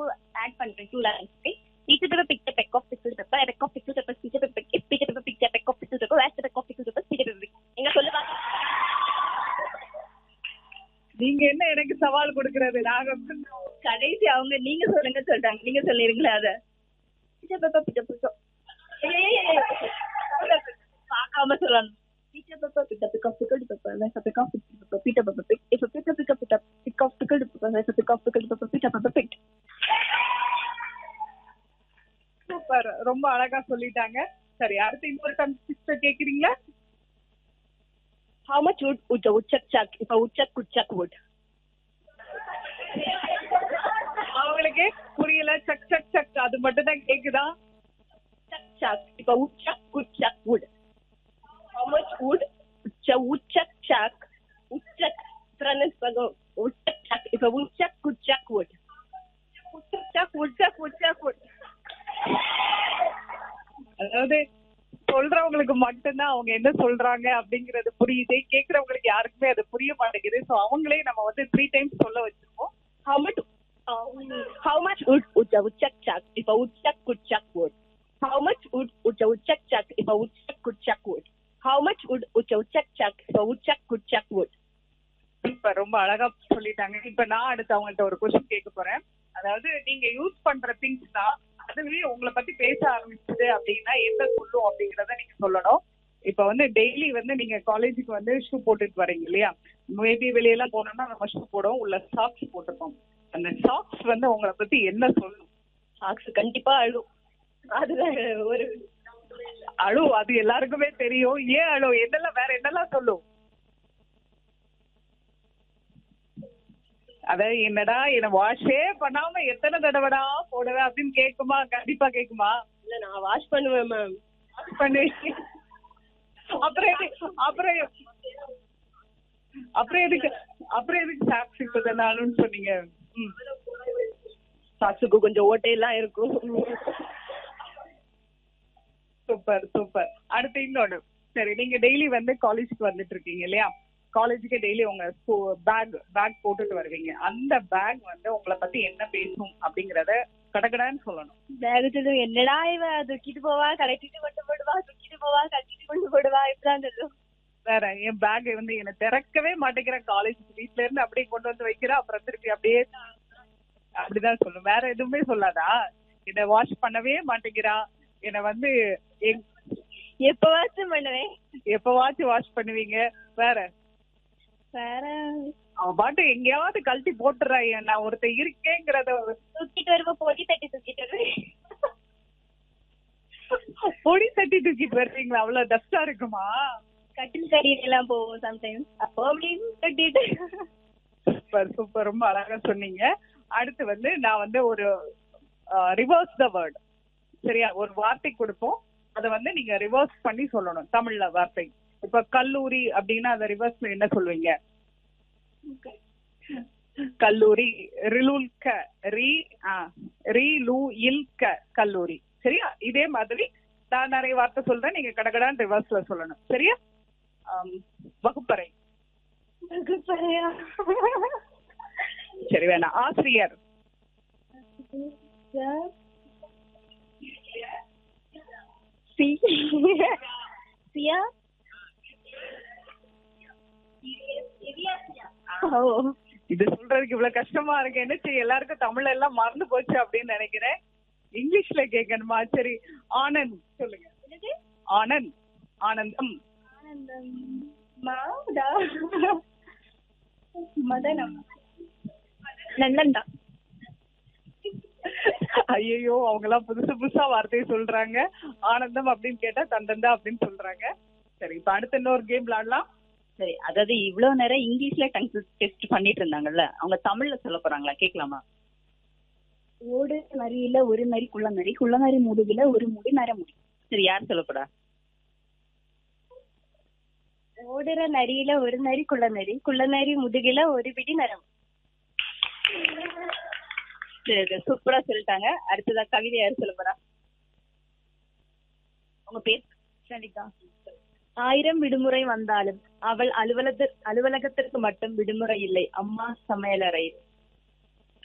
Add பண்றேன் 2 lines. Teacher Pepper picked a peck of pickled pepper. A peck of pickled pepper. Teacher Pepper picked a peck of pickled pepper. Where's the peck of pickled pepper? Teacher Pepper. எங்க சொல்லுவா? நீங்க என்ன எனக்கு சவால் கொடுக்கறது? நாங்க கடைசி அவங்க நீங்க சொல்லுங்க சொல்றாங்க. நீங்க சொல்லிருங்களா அத? Teacher Pepper picked a peck of பார்க்காம சொல்லணும். Teacher Pepper picked a peck of pickled pepper. Where's the peck of pickled pepper? Peter Pepper picked. If a Peter picked a peck of pickled pepper, where's the peck of pickled pepper? Peter Pepper picked. Super, ரொம்ப அழகா சொல்லிட்டாங்க. சரி, அடுத்து இன்னொரு sister கேக்குறீங்களா? How much would a woodchuck chuck if a woodchuck could chuck wood? அவங்களுக்கு புரியல. Chuck chuck chuck அது மட்டும் தான் கேக்குதா? Chuck chuck if a woodchuck could chuck wood. How much would a woodchuck chuck? Woodchuck pronounce woodchuck chuck if a woodchuck could chuck wood. woodchuck woodchuck woodchuck wood. அதாவது சொல்றவங்களுக்கு மட்டும்தான் அவங்க என்ன சொல்றாங்க அப்படிங்கறது புரியுது. கேக்குறவங்களுக்கு யாருக்குமே அது புரிய மாட்டேங்குது. சோ அவங்களே நம்ம வந்து 3 times சொல்ல வச்சிருக்கோம். How much would a woodchuck chuck if a woodchuck could chuck wood? How much would a woodchuck chuck if a woodchuck could chuck wood? How much would a woodchuck chuck if a woodchuck could chuck wood? இப்ப ரொம்ப அழகா சொல்லிட்டாங்க. இப்ப நான் அடுத்து அவங்கள்ட்ட ஒரு question கேட்க போறேன். அதாவது நீங்க யூஸ் பண்ற திங்ஸ் தான் அதுவே உங்களை பத்தி பேச ஆரம்பிச்சது அப்படின்னா என்ன சொல்லும் அப்படிங்கறத நீங்க சொல்லணும். இப்ப வந்து டெய்லி வந்து நீங்க காலேஜுக்கு வந்து ஷூ போட்டுட்டு வரீங்க இல்லையா? மேபி வெளியெல்லாம் போனோம்னா நம்ம ஷூ போடுவோம், உள்ள சாக்ஸ் போட்டுப்போம். அந்த சாக்ஸ் வந்து உங்களை பத்தி என்ன சொல்லும்? சாக்ஸ் கண்டிப்பா அழும். அதுல ஒரு அழு, அது எல்லாருக்குமே தெரியும். ஏன் அழு? என்னெல்லாம் வேற என்னெல்லாம் சொல்லும்? அத என்னடா என்ன வாஷே பண்ணாம எத்தனை தடவைடா போடுவேன் அப்படின்னு கேக்குமா? கண்டிப்பா கேக்குமா? இல்ல நான் வாஷ் பண்ணுவேன் மேம். வாஷ் பண்ணி அப்புறம் எதுக்கு சாக்ஸ் இப்பதானுன்னு சொன்னீங்க? சாக்ஸுக்கு கொஞ்சம் ஓட்டையெல்லாம் இருக்கும். Super super. அடுத்து இன்னொன்னு. சரி, நீங்க டெய்லி வந்து காலேஜுக்கு வந்துட்டு இருக்கீங்க இல்லையா? காலேஜுக்கு டெய்லி உங்க பேக் போட்டுட்டு வருவீங்க. அந்த பேக் வந்து உங்களை பத்தி என்ன பேசும் அப்படிங்கறத கடகடான்னு சொல்லணும். பேக் சொல்லும், என்னடா இவ தூக்கிட்டு போவா, கலட்டிட்டு கொண்டு போடுவா, தூக்கிட்டு போவா, கட்டிட்டு கொண்டு போடுவா, இப்படிதான் சொல்லும். வேற என் பேக் வந்து என்ன திறக்கவே மாட்டேங்கிறேன். காலேஜுக்கு வீட்டுல இருந்து அப்படியே கொண்டு வந்து வைக்கிறேன், அப்புறம் திருப்பி அப்படிதான் சொல்லும். வேற எதுவுமே சொல்லாதா? என்ன வாஷ் பண்ணவே மாட்டேங்கிறா, என்ன வந்து எப்பவாச்சும் பண்ணுவேன். எப்பவாச்சும் வாஷ் பண்ணுவீங்க. வேற அவன் பாட்டு எங்கேயாவது கழட்டி போட்டுறாய். நான் ஒருத்த இருக்கேங்கிறத தூக்கிட்டு வருவ, பொடி தட்டி தூக்கிட்டு வருவேன். பொடி தட்டி தூக்கிட்டு வருவீங்களா? அவ்வளவு டஸ்டா இருக்குமா? கட்டில் கடியில எல்லாம் போவோம் சம்டைம்ஸ். அப்போ அப்படின்னு கட்டிட்டு. சூப்பர் சூப்பர், ரொம்ப அழகா சொன்னீங்க. அடுத்து வந்து நான் வந்து ஒரு ரிவர்ஸ் த வேர்ட், சரியா? ஒரு வார்த்தை கொடுப்போம், அதை வந்து நீங்க ரிவர்ஸ் பண்ணி சொல்லணும். தமிழ்ல வார்த்தை. இப்ப கல்லூரி அப்படின்னா அதை ரிவர்ஸ்ல என்ன சொல்லுவீங்க? கல்லூரி. கல்லூரி. சரியா? இதே மாதிரி நான் நிறைய வார்த்தை சொல்றேன், நீங்க கடகடான்னு ரிவர்ஸ்ல சொல்லணும். சரியா? வகுப்பறை. சரி, வேணாம். ஆசிரியர். இது சொல்றதுக்கு இவ்வளவு கஷ்டமா இருக்கு. என்ன செய்ய, எல்லாருக்கும் தமிழ்ல எல்லாம் மறந்து போச்சு அப்படின்னு நினைக்கிறேன். இங்கிலீஷ்ல கேட்கணுமா? சரி, ஆனந்த் சொல்லுங்க. ஆனந்த். ஆனந்தம். மதனம். நன்னந்தா. ஐயோ, அவங்க எல்லாம் புதுசு புதுசா வார்த்தையை சொல்றாங்க. ஆனந்தம் அப்படின்னு கேட்டா தந்தந்தா அப்படின்னு சொல்றாங்க. சரி, இப்ப அடுத்த இன்னொரு கேம் விளையாடலாம். சரி, அதாவது இவ்வளவு நேரம் இங்கிலீஷ்ல டங் டெஸ்ட் பண்ணிட்டு இருந்தாங்கல்ல, அவங்க தமிழ்ல சொல்ல போறாங்களா? கேட்கலாமா? ஓடு நரியில ஒரு நரி குள்ளநரி, குள்ளநரி முதுகுல ஒரு முடி நரமுடி. சரி, யார் சொல்ல போறா? ஓடுற நரியில ஒரு நரி குள்ளநரி, குள்ளநரி முதுகுல ஒரு பிடி நரம். சரி, சூப்பரா சொல்லிட்டாங்க. அடுத்ததா கவிதை யாரு சொல்ல போறா? உங்க பேர்? சனிகா. 1000 விடுமுறை வந்தாலும் அவள் அலுவலகத்திற்கு மட்டும் விடுமுறை இல்லை, அம்மா சமையலறை.